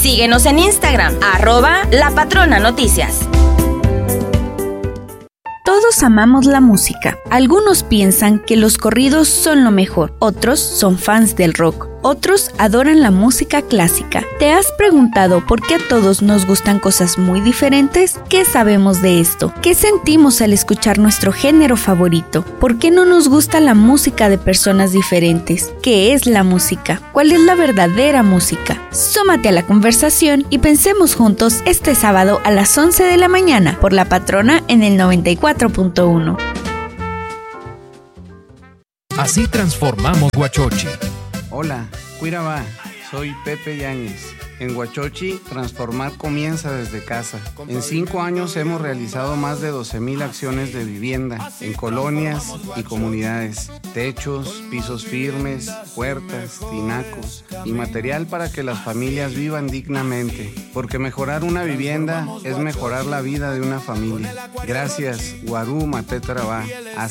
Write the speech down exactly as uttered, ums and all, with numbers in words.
Síguenos en Instagram, arroba La Patrona Noticias. Todos amamos la música. Algunos piensan que los corridos son lo mejor, otros son fans del rock, otros adoran la música clásica. ¿Te has preguntado por qué a todos nos gustan cosas muy diferentes? ¿Qué sabemos de esto? ¿Qué sentimos al escuchar nuestro género favorito? ¿Por qué no nos gusta la música de personas diferentes? ¿Qué es la música? ¿Cuál es la verdadera música? Súmate a la conversación y pensemos juntos este sábado a las once de la mañana por La Patrona en el noventa y cuatro punto uno. Así transformamos Huachochi. Hola, Cuirabá, soy Pepe Yáñez. En Huachochi, transformar comienza desde casa. En cinco años hemos realizado más de doce mil acciones de vivienda en colonias y comunidades. Techos, pisos firmes, puertas, tinacos y material para que las familias vivan dignamente. Porque mejorar una vivienda es mejorar la vida de una familia. Gracias, Guarú Matetarabá.